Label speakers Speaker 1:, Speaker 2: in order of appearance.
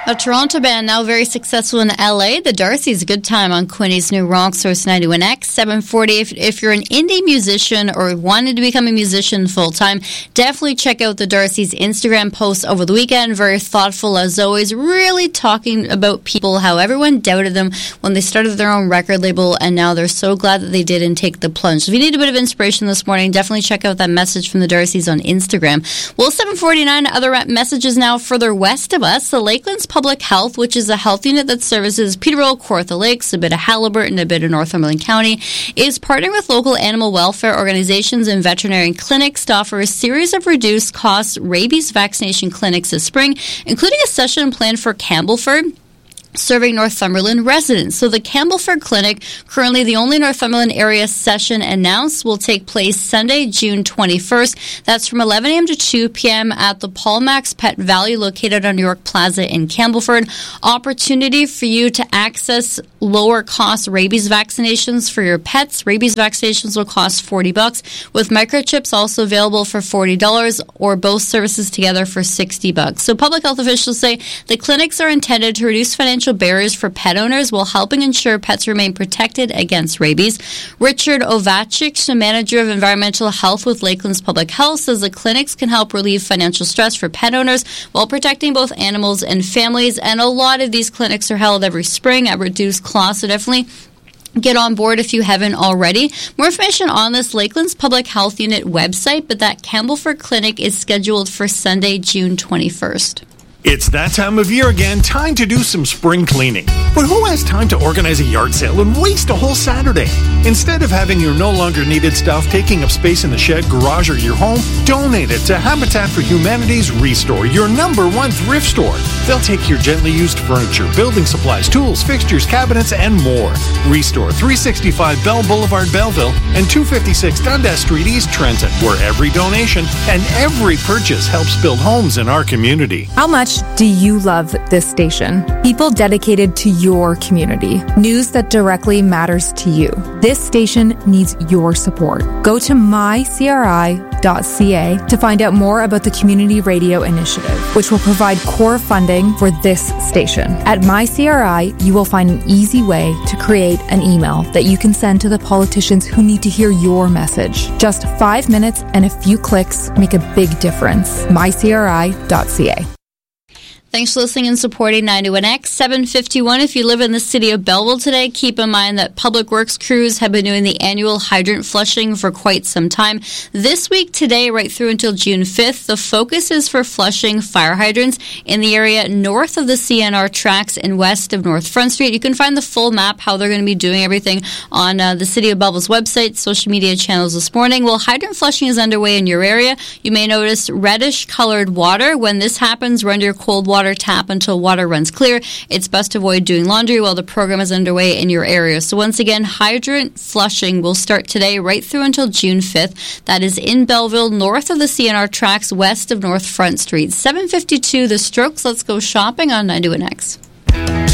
Speaker 1: A Toronto band now very successful in LA. The Darcys, a good time on Quinny's new Rock Source 91X. 740. If you're an indie musician or wanted to become a musician full-time, definitely check out the Darcys' Instagram posts over the weekend. Very thoughtful as always, really talking about people, how everyone doubted them when they started their own record label, and now they're so glad that they did and take the plunge. So if you need a bit of inspiration this morning, definitely check out that message from the Darcys on Instagram. Well, 749, other messages now further west of us. The Lakelands Public Health, which is a health unit that services Peterborough, Kawartha Lakes, a bit of Haliburton, a bit of Northumberland County, is partnering with local animal welfare organizations and veterinary clinics to offer a series of reduced cost rabies vaccination clinics this spring, including a session planned for Campbellford, serving Northumberland residents. So the Campbellford Clinic, currently the only Northumberland area session announced, will take place Sunday, June 21st. That's from 11 a.m. to 2 p.m. at the Paul Max Pet Valley, located on York Plaza in Campbellford. Opportunity for you to access lower cost rabies vaccinations for your pets. Rabies vaccinations will cost $40, with microchips also available for $40, or both services together for $60. So public health officials say the clinics are intended to reduce financial barriers for pet owners while helping ensure pets remain protected against rabies. Richard Ovachik, the manager of environmental health with Lakelands Public Health, says the clinics can help relieve financial stress for pet owners while protecting both animals and families. And a lot of these clinics are held every spring at reduced cost, so definitely get on board if you haven't already. More information on this Lakelands Public Health Unit website, but that Campbellford Clinic is scheduled for Sunday, June 21st.
Speaker 2: It's that time of year again, time to do some spring cleaning. But who has time to organize a yard sale and waste a whole Saturday? Instead of having your no longer needed stuff taking up space in the shed, garage, or your home, donate it to Habitat for Humanity's Restore, your #1 thrift store. They'll take your gently used furniture, building supplies, tools, fixtures, cabinets, and more. Restore, 365 Bell Boulevard, Belleville, and 256 Dundas Street, East Trenton, where every donation and every purchase helps build homes in our community.
Speaker 3: How much do you love this station? People dedicated to your community. News that directly matters to you. This station needs your support. Go to mycri.ca to find out more about the Community Radio Initiative, which will provide core funding for this station. At MyCRI, you will find an easy way to create an email that you can send to the politicians who need to hear your message. Just 5 minutes and a few clicks make a big difference. mycri.ca.
Speaker 1: Thanks for listening and supporting 91X. 751, if you live in the city of Belleville today, keep in mind that Public Works crews have been doing the annual hydrant flushing for quite some time. This week, today, right through until June 5th, the focus is for flushing fire hydrants in the area north of the CNR tracks and west of North Front Street. You can find the full map, how they're going to be doing everything, on the City of Belleville's website, social media channels this morning. Well, hydrant flushing is underway in your area. You may notice reddish-colored water. When this happens, run your cold water tap until water runs clear. It's best to avoid doing laundry while the program is underway in your area. So once again, hydrant flushing will start today right through until June 5th. That is in Belleville, north of the CNR tracks, west of North Front Street. 752, The Strokes. Let's go shopping on 91X.